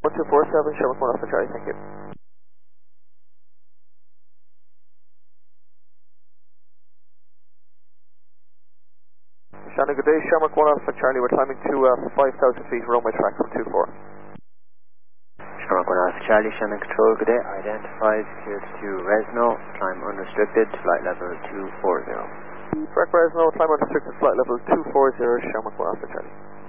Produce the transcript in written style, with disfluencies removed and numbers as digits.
1247, Shamrock 1 Alpha Charlie, thank you. Shannon, good day, Shamrock 1 Alpha Charlie, we're climbing to 5,000 feet runway track from 24. Shamrock 1 Alpha Charlie, Shannon Control, good day, identified, cleared to Resno, climb unrestricted, flight level 240. Correct, Resno, climb unrestricted, flight level 240, Shamrock 1 Alpha Charlie.